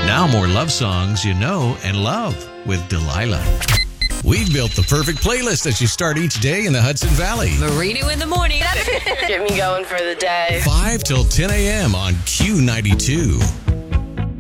Now more love songs you know and love with Delilah. We've built the perfect playlist as you start each day in the Hudson Valley. Marino in the morning. Get me going for the day. 5 till 10 a.m. on Q92.